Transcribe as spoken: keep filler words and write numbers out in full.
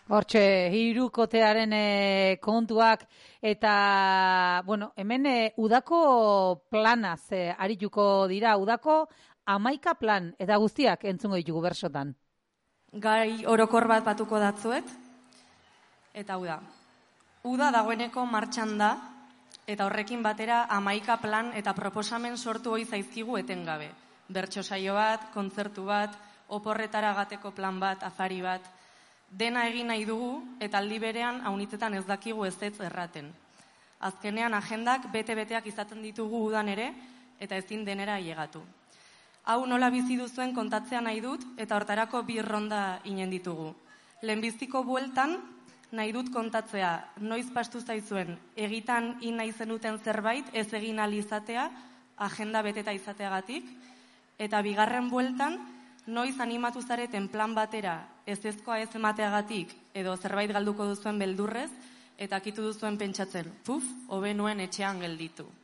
Hortxe, hirukotearen e, kontuak eta, bueno, hemen e, udako planaz e, arituko dira, udako hamaika plan, eta guztiak entzungo ditugu bersotan. Gai orokor bat batuko datzuet, eta hau da. Uda dagoeneko martxan da, eta horrekin batera hamaika plan eta proposamen sortu hoi zaizkigu etengabe. Bertso saio bat, kontzertu bat, oporretara gateko plan bat, afari bat, dena egin nahi dugu eta aldi berean haunitzetan ez dakigu ez ez erraten. Azkenean agendak bete-beteak izaten ditugu udan ere eta ezin denera ailegatu. Hau nola bizi duzuen kontatzea nahi dut eta hortarako bi ronda inen ditugu. Lehenbiziko bueltan nahi dut kontatzea noiz pastu zaizuen egitan in nahi zenuten zerbait ez egin ahal izatea agenda beteta izateagatik eta bigarren bueltan noiz animatu zareten plan batera ezezkoa ez emateagatik edo zerbait galduko duzuen beldurrez eta akitu duzuen pentsatzen, puf, hobe nuen etxean gelditu.